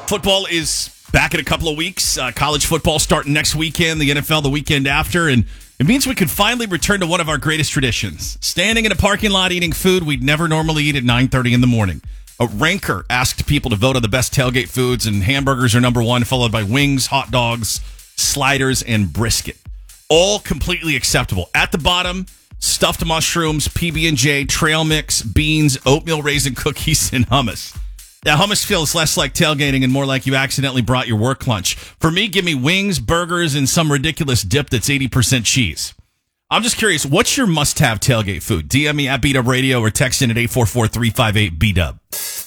Football is back in a couple of weeks. College football starting next weekend, the NFL the weekend after, and it means we could finally return to one of our greatest traditions, standing in a parking lot eating food we'd never normally eat at 9:30 in the morning. A Ranker asked people to vote on the best tailgate foods, and hamburgers are number one, followed by wings, hot dogs, sliders, and brisket. All completely acceptable. At the bottom, stuffed mushrooms, PB&J, trail mix, beans, oatmeal raisin cookies, and hummus. Now, hummus feels less like tailgating and more like you accidentally brought your work lunch. For me, give me wings, burgers, and some ridiculous dip that's 80% cheese. I'm just curious, what's your must-have tailgate food? DM me at BDub Radio or text in at 844-358-BDub.